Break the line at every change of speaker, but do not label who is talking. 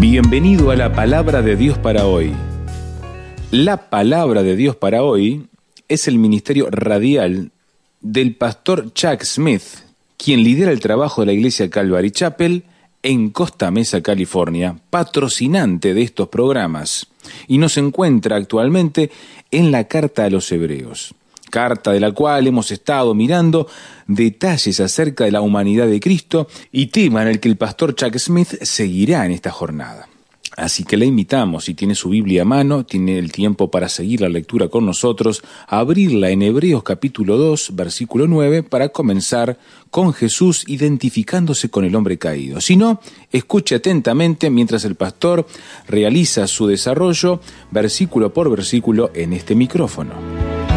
Bienvenido a la Palabra de Dios para hoy. La Palabra de Dios para hoy es el ministerio radial del pastor Chuck Smith, quien lidera el trabajo de la iglesia Calvary Chapel en Costa Mesa, California, patrocinante de estos programas, y nos encuentra actualmente en la Carta a los Hebreos, carta de la cual hemos estado mirando detalles acerca de la humanidad de Cristo y tema en el que el pastor Chuck Smith seguirá en esta jornada. Así que le invitamos, si tiene su Biblia a mano, tiene el tiempo para seguir la lectura con nosotros, a abrirla en Hebreos capítulo 2, versículo 9, para comenzar con Jesús identificándose con el hombre caído. Si no, escuche atentamente mientras el pastor realiza su desarrollo, versículo por versículo, en este micrófono.